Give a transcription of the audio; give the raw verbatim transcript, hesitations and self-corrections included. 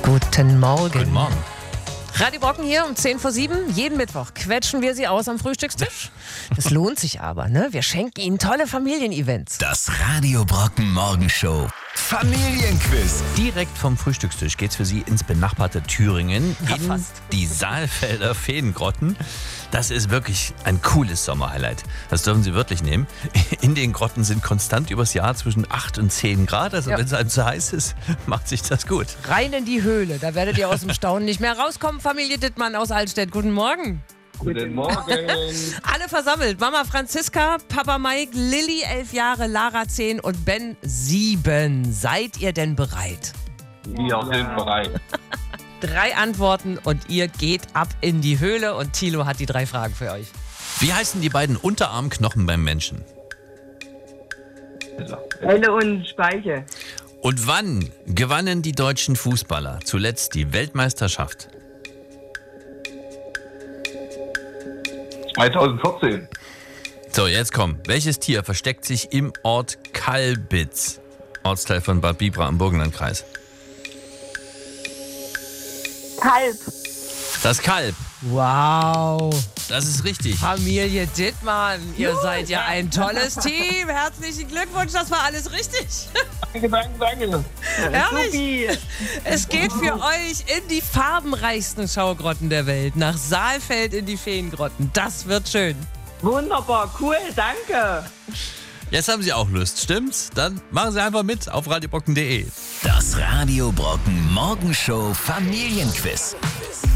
Guten Morgen. Guten Morgen. Radio Brocken hier um zehn vor sieben. Jeden Mittwoch quetschen wir Sie aus am Frühstückstisch. Das lohnt sich aber, ne? Wir schenken Ihnen tolle Familienevents. Das Radio Brocken Morgenshow Familienquiz. Direkt vom Frühstückstisch geht's für Sie ins benachbarte Thüringen, Ja, in fast. die Saalfelder Feengrotten. Das ist wirklich ein cooles Sommerhighlight. Das dürfen Sie wirklich nehmen. In den Grotten sind konstant übers Jahr zwischen acht und zehn Grad. Also Ja. wenn es einem zu heiß ist, macht sich das gut. Rein in die Höhle, da werdet ihr aus dem Staunen nicht mehr rauskommen. Familie Dittmann aus Altstedt, guten Morgen. Guten Morgen. Alle versammelt. Mama Franziska, Papa Mike, Lilly elf Jahre, Lara zehn und Ben sieben. Seid ihr denn bereit? Wir sind bereit. Drei Antworten und ihr geht ab in die Höhle und Thilo hat die drei Fragen für euch. Wie heißen die beiden Unterarmknochen beim Menschen? Helle und Speiche. Und wann gewannen die deutschen Fußballer zuletzt die Weltmeisterschaft? zwanzig vierzehn. So, jetzt komm. Welches Tier versteckt sich im Ort Kalbitz? Ortsteil von Bad Bibra im Burgenlandkreis. Kalb. Das Kalb. Wow. Das ist richtig. Familie Dittmann, ihr seid ja ein tolles Team. Herzlichen Glückwunsch, das war alles richtig. Danke, danke, danke. Herrlich. Supi. Es geht für euch in die farbenreichsten Schaugrotten der Welt. Nach Saalfeld in die Feengrotten. Das wird schön. Wunderbar, cool, danke. Jetzt haben Sie auch Lust, stimmt's? Dann machen Sie einfach mit auf radiobrocken punkt de. Das Radio Brocken Morgenshow Familienquiz.